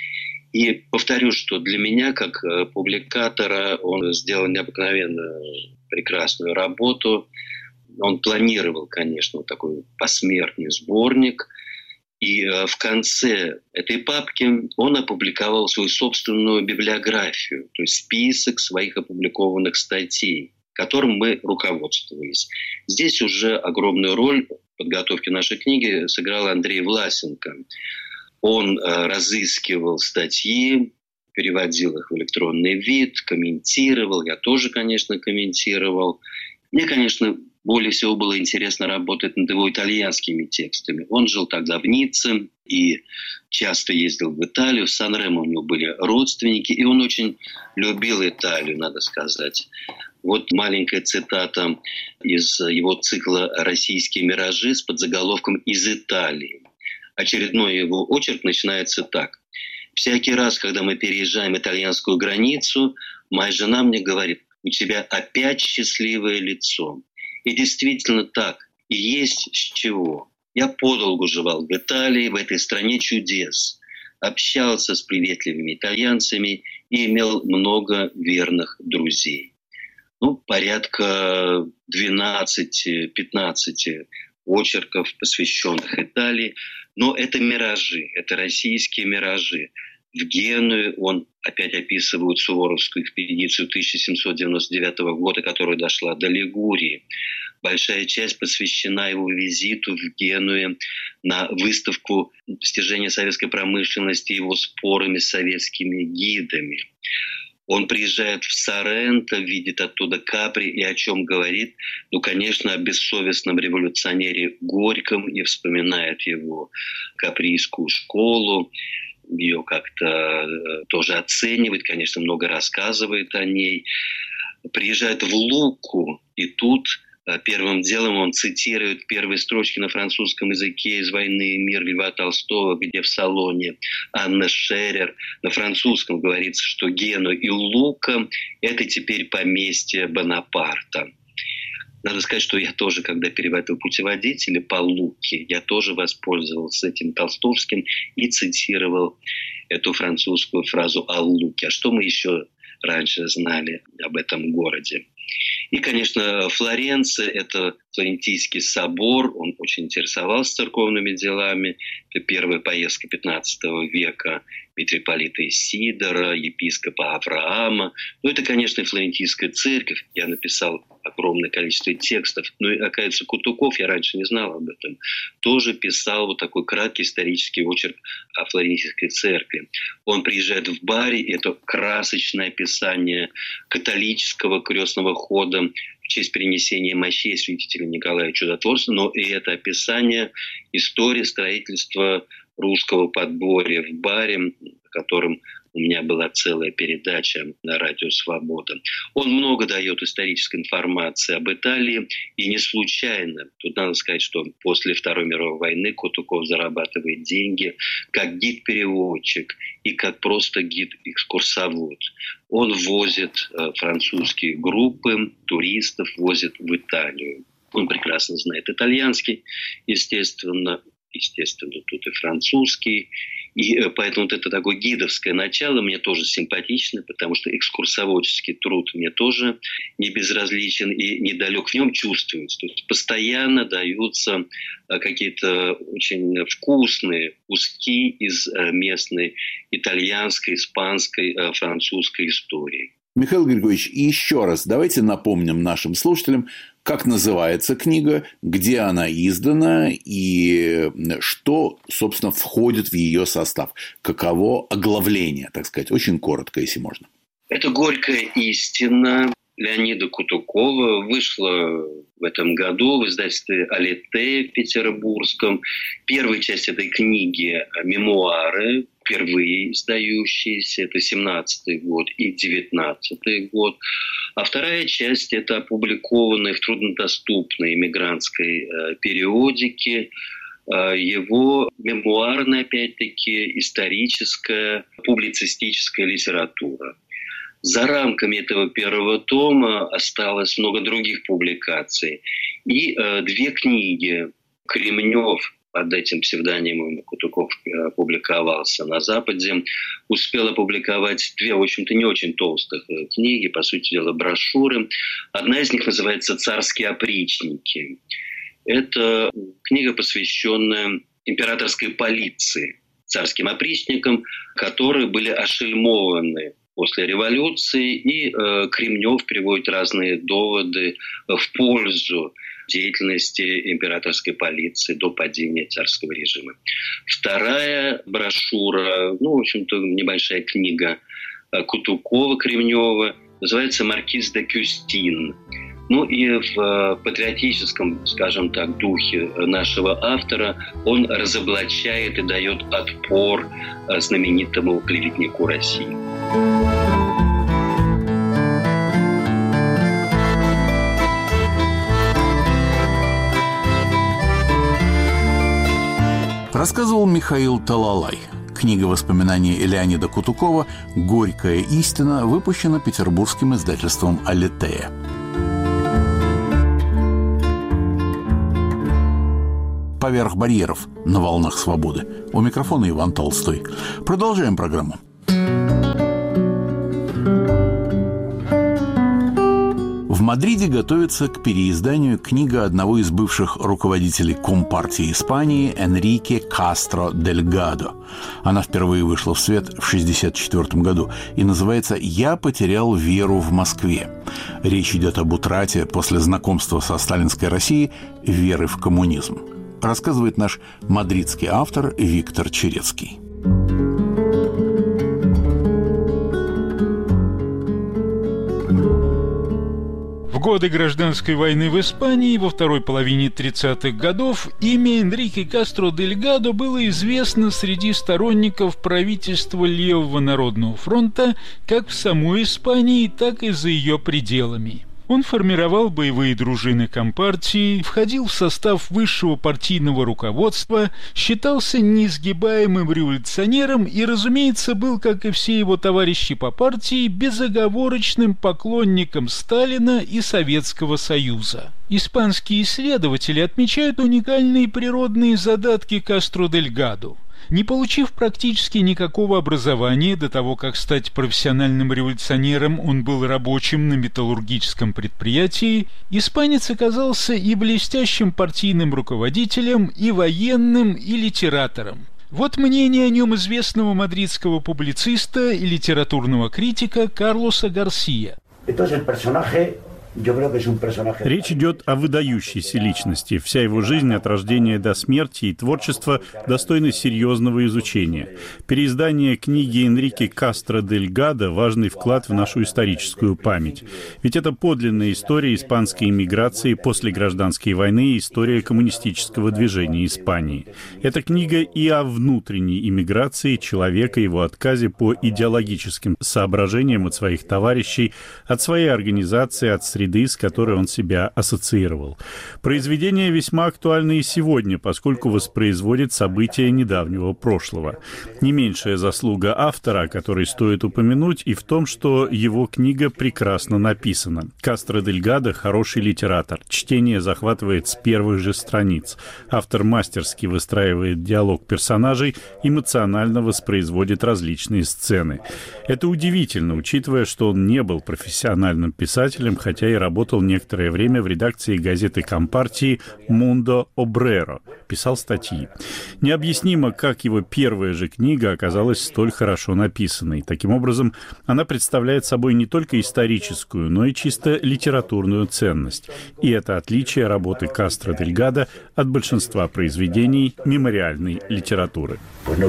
И повторю, что для меня, как публикатора, он сделал необыкновенно прекрасную работу. Он планировал, конечно, вот такой посмертный сборник. И в конце этой папки он опубликовал свою собственную библиографию, то есть список своих опубликованных статей, которым мы руководствовались. Здесь уже огромную роль в подготовке нашей книги сыграл Андрей Власенко. Он разыскивал статьи, переводил их в электронный вид, комментировал. Я тоже, конечно, комментировал. Мне, конечно, более всего было интересно работать над его итальянскими текстами. Он жил тогда в Ницце и часто ездил в Италию. В Сан-Ремо у него были родственники, и он очень любил Италию, надо сказать. Вот маленькая цитата из его цикла «Российские миражи» с подзаголовком «Из Италии». Очередной его очерк начинается так. «Всякий раз, когда мы переезжаем итальянскую границу, моя жена мне говорит, у тебя опять счастливое лицо». И действительно так. И есть с чего. Я подолгу жевал в Италии, в этой стране чудес. Общался с приветливыми итальянцами и имел много верных друзей. Ну, порядка двенадцати-пятнадцати очерков, посвященных Италии. Но это миражи, это российские миражи. В Геную он опять описывает суворовскую экспедицию тысяча семьсот девяносто девятого года, которая дошла до Лигурии. Большая часть посвящена его визиту в Генуе на выставку достижения советской промышленности и его спорами с советскими гидами. Он приезжает в Соренто, видит оттуда Капри и о чем говорит? Ну, конечно, о бессовестном революционере Горьком и вспоминает его каприйскую школу. Ее как-то тоже оценивает, конечно, много рассказывает о ней. Приезжает в Луку, и тут первым делом он цитирует первые строчки на французском языке из «Войны и мир» Льва Толстого, где в салоне Анна Шерер на французском говорится, что Генуя и Лука – это теперь поместье Бонапарта. Надо сказать, что я тоже, когда переводил путеводители по Луке, я тоже воспользовался этим толстовским и цитировал эту французскую фразу о Луке. А что мы еще раньше знали об этом городе? И, конечно, Флоренция – это Флорентийский собор. Он очень интересовался церковными делами. Это первая поездка пятнадцатого века митрополита Исидора, епископа Авраама. Ну, это, конечно, и Флорентийская церковь. Я написал огромное количество текстов. Ну, и, оказывается, Кутуков, я раньше не знал об этом, тоже писал вот такой краткий исторический очерк о Флорентийской церкви. Он приезжает в Бари, это красочное описание католического крестного хода в честь перенесения мощей святителя Николая Чудотворца, но и это описание истории строительства русского подворья в Баре, о котором у меня была целая передача на радио «Свобода». Он много дает исторической информации об Италии, и не случайно. Тут надо сказать, что после Второй мировой войны Кутуков зарабатывает деньги как гид-переводчик и как просто гид-экскурсовод. Он возит французские группы туристов, возит в Италию. Он прекрасно знает итальянский, естественно, естественно, тут и французский. И поэтому вот это такое гидовское начало мне тоже симпатично, потому что экскурсоводческий труд мне тоже не безразличен и недалек в нем чувствуется. То есть постоянно даются какие-то очень вкусные куски из местной итальянской, испанской, французской истории. Михаил Григорьевич, и еще раз давайте напомним нашим слушателям, как называется книга, где она издана и что, собственно, входит в ее состав. Каково оглавление, так сказать, очень коротко, если можно. Это «Горькая истина» Леонида Кутукова. Вышла в этом году в издательстве «Алите» в Петербургском. Первая часть этой книги – мемуары, впервые издающиеся, это семнадцатый год и девятнадцатый год. А вторая часть – это опубликованная в труднодоступной эмигрантской э, периодике, э, его мемуарная, опять-таки, историческая, публицистическая литература. За рамками этого первого тома осталось много других публикаций. И э, две книги Кремнев, под этим псевдонимом Кутуков публиковался на Западе, успел опубликовать две, в общем-то, не очень толстых книги, по сути дела, брошюры. Одна из них называется «Царские опричники». Это книга, посвященная императорской полиции, царским опричникам, которые были ошельмованы после революции, и э, Кремнев приводит разные доводы в пользу деятельности императорской полиции до падения царского режима. Вторая брошюра, ну, в общем-то, небольшая книга Кутукова-Кремнева, называется «Маркиз де Кюстин». Ну и в патриотическом, скажем так, духе нашего автора он разоблачает и дает отпор знаменитому клеветнику России. Рассказывал Михаил Талалай. Книга воспоминаний Леонида Кутукова «Горькая истина» выпущена петербургским издательством «Алитея». «Поверх барьеров» на волнах свободы. У микрофона Иван Толстой. Продолжаем программу. В Мадриде готовится к переизданию книга одного из бывших руководителей Компартии Испании Энрике Кастро Дельгадо. Она впервые вышла в свет в шестьдесят четвёртом году и называется «Я потерял веру в Москве». Речь идет об утрате после знакомства со сталинской Россией веры в коммунизм. Рассказывает наш мадридский автор Виктор Черецкий. В годы гражданской войны в Испании во второй половине тридцатых годов имя Энрике Кастро Дельгадо было известно среди сторонников правительства Левого народного фронта как в самой Испании, так и за ее пределами. Он формировал боевые дружины Компартии, входил в состав высшего партийного руководства, считался неизгибаемым революционером и, разумеется, был, как и все его товарищи по партии, безоговорочным поклонником Сталина и Советского Союза. Испанские исследователи отмечают уникальные природные задатки Кастро Дельгадо. Не получив практически никакого образования до того, как стать профессиональным революционером, он был рабочим на металлургическом предприятии, испанец оказался и блестящим партийным руководителем, и военным, и литератором. Вот мнение о нем известного мадридского публициста и литературного критика Карлоса Гарсия. Речь идет о выдающейся личности. Вся его жизнь от рождения до смерти и творчество достойны серьезного изучения. Переиздание книги Энрике Кастро Дельгадо – важный вклад в нашу историческую память. Ведь это подлинная история испанской эмиграции после гражданской войны и история коммунистического движения Испании. Эта книга и о внутренней эмиграции человека, его отказе по идеологическим соображениям от своих товарищей, от своей организации, от среды, с которой он себя ассоциировал. Произведение весьма актуально и сегодня, поскольку воспроизводит события недавнего прошлого. Не меньшая заслуга автора, о которой стоит упомянуть, и в том, что его книга прекрасно написана. Кастро Дельгадо – хороший литератор. Чтение захватывает с первых же страниц. Автор мастерски выстраивает диалог персонажей, эмоционально воспроизводит различные сцены. Это удивительно, учитывая, что он не был профессиональным писателем, хотя и работал некоторое время в редакции газеты Компартии «Мундо Обреро», писал статьи. Необъяснимо, как его первая же книга оказалась столь хорошо написанной. Таким образом, она представляет собой не только историческую, но и чисто литературную ценность. И это отличие работы Кастро Дельгадо от большинства произведений мемориальной литературы.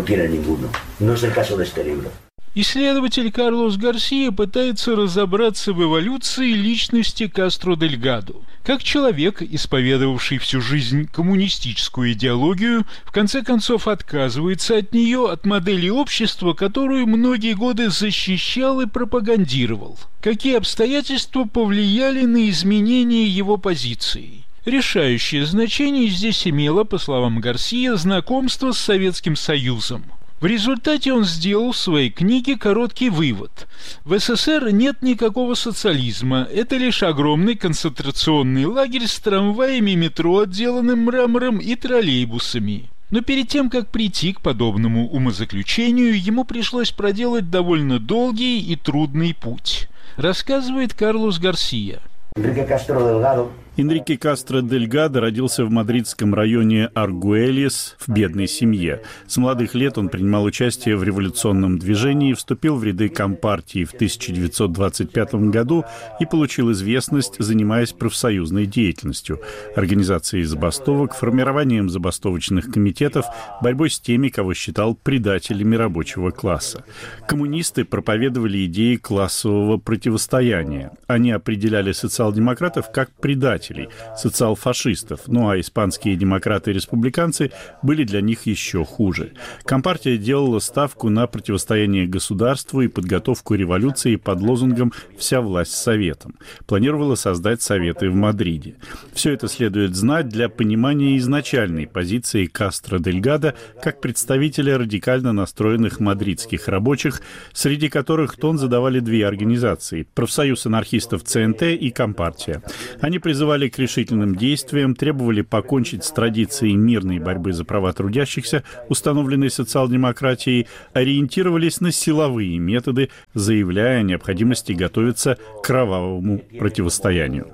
Исследователь Карлос Гарсия пытается разобраться в эволюции личности Кастро Дельгадо. Как человек, исповедовавший всю жизнь коммунистическую идеологию, в конце концов отказывается от нее, от модели общества, которую многие годы защищал и пропагандировал. Какие обстоятельства повлияли на изменение его позиции? Решающее значение здесь имело, по словам Гарсия, знакомство с Советским Союзом. В результате он сделал в своей книге короткий вывод. В СССР нет никакого социализма, это лишь огромный концентрационный лагерь с трамваями, метро, отделанным мрамором, и троллейбусами. Но перед тем, как прийти к подобному умозаключению, ему пришлось проделать довольно долгий и трудный путь. Рассказывает Карлос Гарсия. Энрике Кастро дель Гадо родился в мадридском районе Аргуэлес в бедной семье. С молодых лет он принимал участие в революционном движении, вступил в ряды Компартии в тысяча девятьсот двадцать пятом году и получил известность, занимаясь профсоюзной деятельностью, организацией забастовок, формированием забастовочных комитетов, борьбой с теми, кого считал предателями рабочего класса. Коммунисты проповедовали идеи классового противостояния. Они определяли социал-демократов как предателей, социал-фашистов, ну а испанские демократы и республиканцы были для них еще хуже. Компартия делала ставку на противостояние государству и подготовку революции под лозунгом «Вся власть советом». Планировала создать советы в Мадриде. Все это следует знать для понимания изначальной позиции Кастро дель Гадо как представителя радикально настроенных мадридских рабочих, среди которых тон задавали две организации – профсоюз анархистов ЦНТ и Компартия. Они призывали к решительным действиям, требовали покончить с традицией мирной борьбы за права трудящихся, установленной социал-демократией, ориентировались на силовые методы, заявляя о необходимости готовиться к кровавому противостоянию.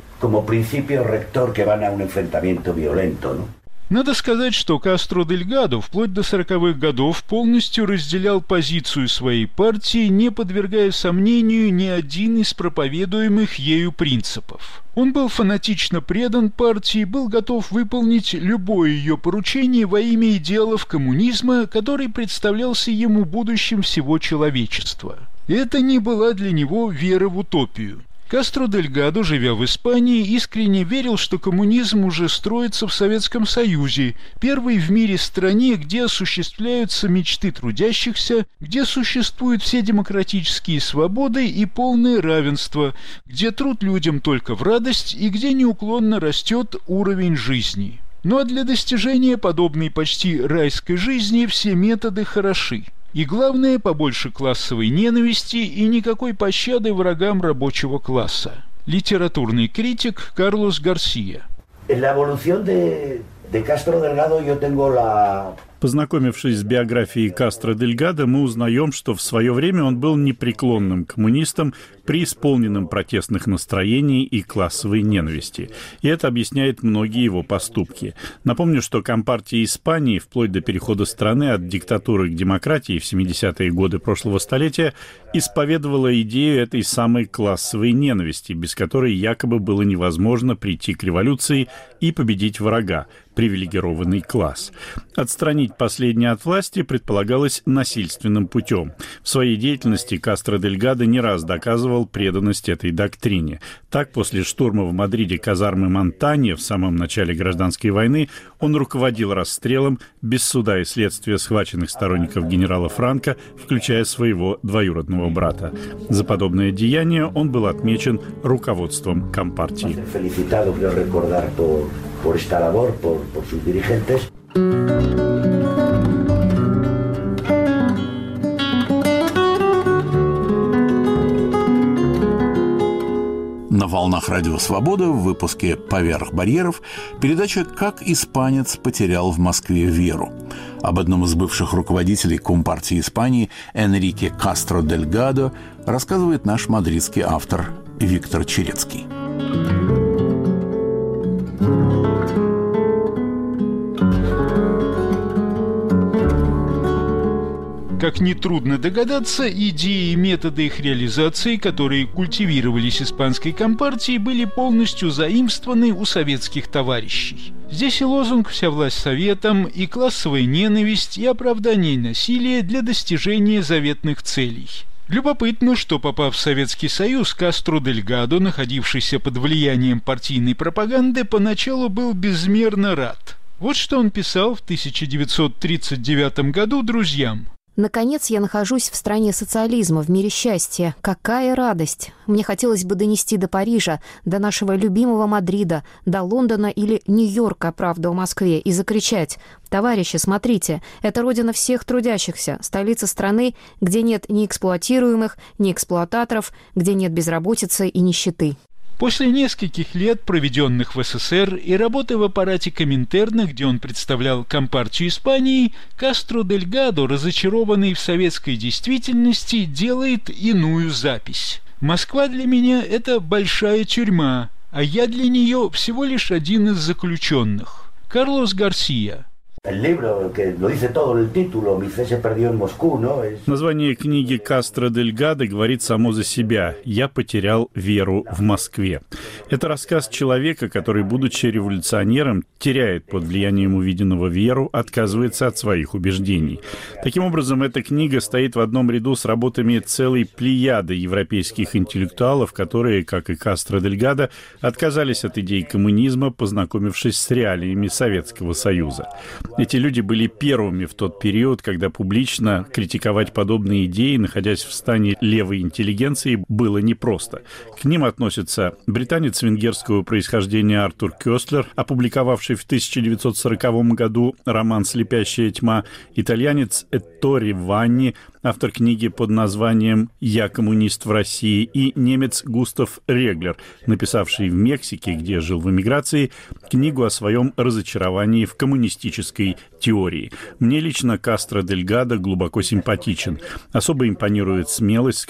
Надо сказать, что Кастро дель Гадо вплоть до сороковых годов полностью разделял позицию своей партии, не подвергая сомнению ни один из проповедуемых ею принципов. Он был фанатично предан партии, был готов выполнить любое ее поручение во имя идеалов коммунизма, который представлялся ему будущим всего человечества. Это не была для него вера в утопию. Кастро дель Гадо, живя в Испании, искренне верил, что коммунизм уже строится в Советском Союзе, первой в мире стране, где осуществляются мечты трудящихся, где существуют все демократические свободы и полное равенство, где труд людям только в радость и где неуклонно растет уровень жизни. Ну а для достижения подобной почти райской жизни все методы хороши. И главное, побольше классовой ненависти и никакой пощады врагам рабочего класса. Литературный критик Карлос Гарсия. Познакомившись с биографией Кастро дель Гадо, мы узнаем, что в свое время он был непреклонным коммунистом, преисполненным протестных настроений и классовой ненависти. И это объясняет многие его поступки. Напомню, что Компартия Испании вплоть до перехода страны от диктатуры к демократии в семидесятые годы прошлого столетия исповедовала идею этой самой классовой ненависти, без которой якобы было невозможно прийти к революции и победить врага, привилегированный класс. Отстранить последний от власти предполагалось насильственным путем. В своей деятельности Кастро дель Гадо не раз доказывал преданность этой доктрине. Так, после штурма в Мадриде казармы Монтанья в самом начале гражданской войны он руководил расстрелом без суда и следствия схваченных сторонников генерала Франко, включая своего двоюродного брата. За подобное деяние он был отмечен руководством Компартии. por esta labor, por, por sus dirigentes. На волнах Радио Свобода в выпуске «Поверх барьеров» передача «Как испанец потерял в Москве веру». Об одном из бывших руководителей Компартии Испании Энрике Кастро дель Гадо рассказывает наш мадридский автор Виктор Черецкий. Как нетрудно догадаться, идеи и методы их реализации, которые культивировались испанской компартией, были полностью заимствованы у советских товарищей. Здесь и лозунг «Вся власть советом», и классовая ненависть, и оправдание насилия для достижения заветных целей. Любопытно, что, попав в Советский Союз, Кастро дель Гадо, находившийся под влиянием партийной пропаганды, поначалу был безмерно рад. Вот что он писал в тысяча девятьсот тридцать девятом году друзьям. Наконец я нахожусь в стране социализма, в мире счастья. Какая радость! Мне хотелось бы донести до Парижа, до нашего любимого Мадрида, до Лондона или Нью-Йорка, правда, о Москве, и закричать: «Товарищи, смотрите, это родина всех трудящихся, столица страны, где нет ни эксплуатируемых, ни эксплуататоров, где нет безработицы и нищеты». После нескольких лет, проведенных в СССР, и работы в аппарате Коминтерна, где он представлял Компартию Испании, Кастро дель Гадо, разочарованный в советской действительности, делает иную запись. «Москва для меня – это большая тюрьма. а я для нее всего лишь один из заключенных. Карлос Гарсия. Название книги Кастро дель Гадо говорит само за себя. «Я потерял веру в Москве». Это рассказ человека, который, будучи революционером, теряет под влиянием увиденного веру, отказывается от своих убеждений. Таким образом, эта книга стоит в одном ряду с работами целой плеяды европейских интеллектуалов, которые, как и Кастро дель Гадо, отказались от идей коммунизма, познакомившись с реалиями Советского Союза. Эти люди были первыми в тот период, когда публично критиковать подобные идеи, находясь в стане левой интеллигенции, было непросто. К ним относятся британец венгерского происхождения Артур Кёстлер, опубликовавший в тысяча девятьсот сороковом году роман «Слепящая тьма», итальянец Эттори Ванни, автор книги под названием «Я коммунист в России», и немец Густав Реглер, написавший в Мексике, где жил в эмиграции, книгу о своем разочаровании в коммунистической теории. Мне лично Кастро дель Гадо глубоко симпатичен. Особо импонирует смелость, с